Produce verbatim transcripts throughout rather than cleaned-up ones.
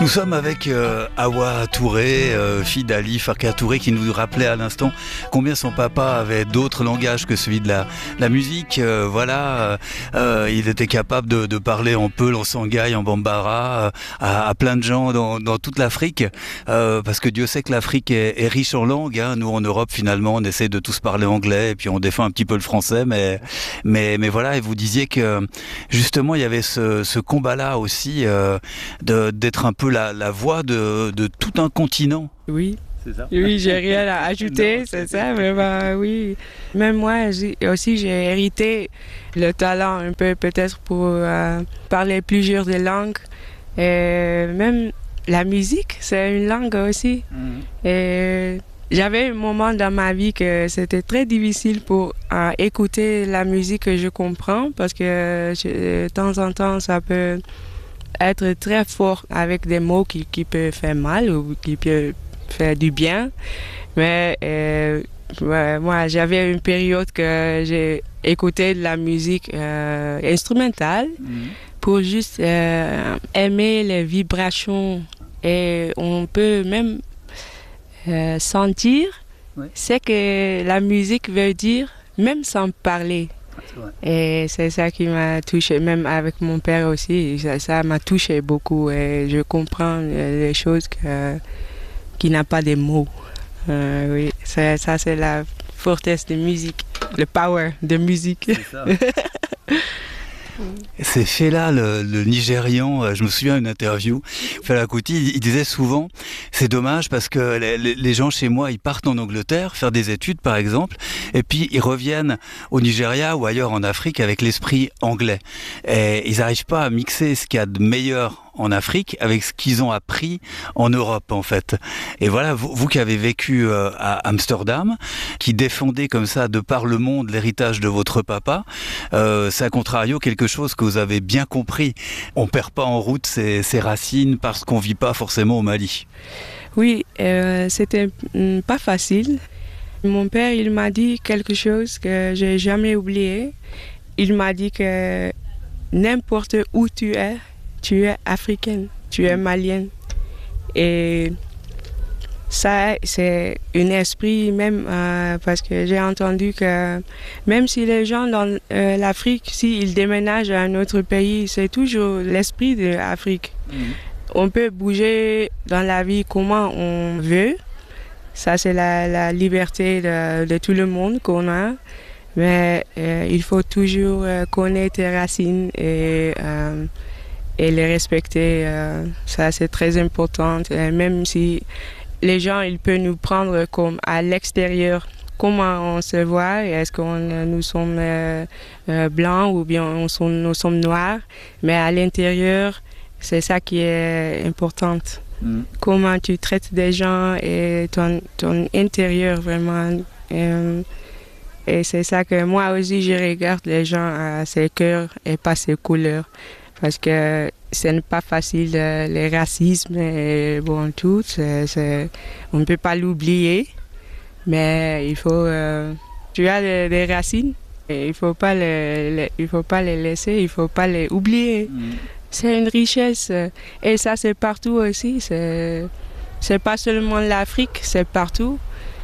Nous sommes avec euh, Awa Touré, euh, fille d'Ali Farka Touré, qui nous rappelait à l'instant combien son papa avait d'autres langages que celui de la, la musique. Euh, voilà, euh, il était capable de, de parler en Peul, en Sangaï, en Bambara, euh, à, à plein de gens dans, dans toute l'Afrique, euh, parce que Dieu sait que l'Afrique est, est riche en langues. Hein. Nous, en Europe, finalement, on essaie de tous parler anglais, et puis on défend un petit peu le français, mais, mais, mais voilà. Et vous disiez que justement, il y avait ce, ce combat-là aussi, euh, de, d'être un peu La, la voix de, de tout un continent. Oui, c'est ça. Oui, j'ai rien à ajouter, c'est ça, mais bah, oui. Même moi j'ai, aussi, j'ai hérité le talent un peu peut-être pour euh, parler plusieurs des langues. Et même la musique, c'est une langue aussi. Mm-hmm. Et j'avais un moment dans ma vie que c'était très difficile pour euh, écouter la musique que je comprends parce que je, de temps en temps, ça peut être très fort avec des mots qui, qui peuvent faire mal ou qui peuvent faire du bien. Mais euh, ouais, moi, j'avais une période que j'ai écouté de la musique euh, instrumentale mmh. pour juste euh, aimer les vibrations. Et on peut même euh, sentir ouais. ce que la musique veut dire, même sans parler. Et c'est ça qui m'a touché, même avec mon père aussi, ça, ça m'a touché beaucoup et je comprends les choses que, qui n'ont pas des mots. Euh, oui, ça, ça c'est la fortesse de musique, le power de musique. C'est ça. C'est Fela, le, le Nigérian, je me souviens d'une interview, Fela Kuti, il, il disait souvent, c'est dommage parce que les, les gens chez moi, ils partent en Angleterre faire des études par exemple, et puis ils reviennent au Nigeria ou ailleurs en Afrique avec l'esprit anglais. Et ils n'arrivent pas à mixer ce qu'il y a de meilleur en Afrique avec ce qu'ils ont appris en Europe en fait. Et voilà, vous, vous qui avez vécu euh, à Amsterdam, qui défendez comme ça de par le monde l'héritage de votre papa, euh, c'est à contrario quelque chose que vous avez bien compris. On perd pas en route ses, ses racines parce qu'on vit pas forcément au Mali. Oui, euh, c'était mm, pas facile. Mon père, il m'a dit quelque chose que j'ai jamais oublié. Il m'a dit que n'importe où tu es, tu es africaine, tu es malienne. Et ça, c'est un esprit même, euh, parce que j'ai entendu que même si les gens dans euh, l'Afrique, s'ils déménagent à un autre pays, c'est toujours l'esprit de l'Afrique. Mmh. On peut bouger dans la vie comment on veut. Ça, c'est la, la liberté de, de tout le monde qu'on a. Mais euh, il faut toujours euh, connaître tes racines et... Euh, et les respecter, euh, ça c'est très important. Et même si les gens ils peuvent nous prendre comme à l'extérieur, comment on se voit, est-ce que nous sommes euh, euh, blancs ou bien on sont, nous sommes noirs, mais à l'intérieur, c'est ça qui est important. Mm. Comment tu traites des gens et ton, ton intérieur vraiment. Euh, et c'est ça que moi aussi je regarde les gens à ses cœurs et pas ses couleurs. Parce que ce n'est pas facile, le racisme et bon, tout, c'est, c'est, on ne peut pas l'oublier, mais il faut, euh, tu as des, des racines, et il ne faut pas les, les, il faut pas les laisser, il ne faut pas les oublier. Mmh. C'est une richesse, et ça c'est partout aussi, c'est, c'est pas seulement l'Afrique, c'est partout.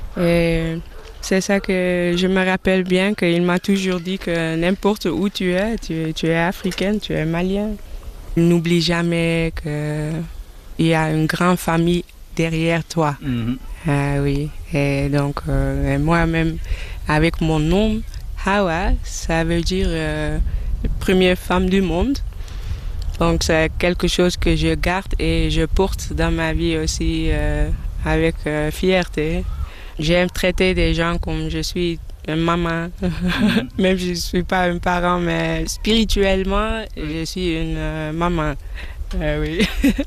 Et c'est ça que je me rappelle bien, qu'il m'a toujours dit que n'importe où tu es, tu, tu es africaine, tu es malienne. N'oublie jamais qu'il y a une grande famille derrière toi. Mm-hmm. Ah oui, et donc euh, moi-même, avec mon nom, Hawa, ça veut dire euh, première femme du monde. Donc c'est quelque chose que je garde et je porte dans ma vie aussi euh, avec euh, fierté. J'aime traiter des gens comme je suis une maman, mm-hmm. Même si je ne suis pas un parent, mais spirituellement, je suis une euh, maman. Euh, oui.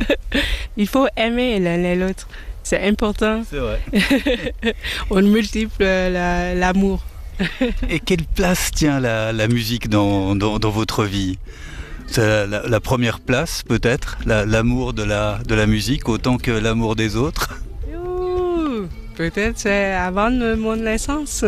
Il faut aimer l'un et l'autre, c'est important. C'est vrai. On multiplie la, l'amour. Et quelle place tient la, la musique dans, dans, dans votre vie ? C'est la, la première place peut-être, la, l'amour de la, de la musique autant que l'amour des autres ? Peut-être c'est avant mon naissance.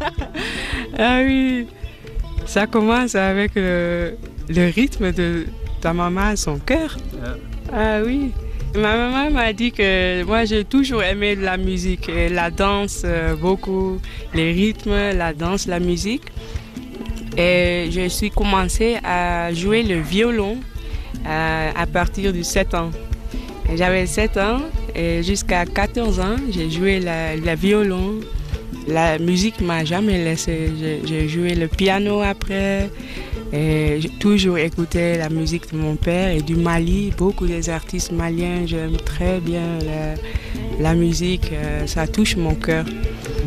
Ah oui, ça commence avec le, le rythme de, ta maman a son cœur. Ah oui. Ma maman m'a dit que moi j'ai toujours aimé la musique, et la danse euh, beaucoup, les rythmes, la danse, la musique. Et je suis commencé à jouer le violon euh, à partir de sept ans. J'avais sept ans et jusqu'à quatorze ans, j'ai joué le violon. La musique m'a jamais laissé. J'ai joué le piano après. Et j'ai toujours écouté la musique de mon père et du Mali. Beaucoup des artistes maliens, j'aime très bien la, la musique. Ça touche mon cœur.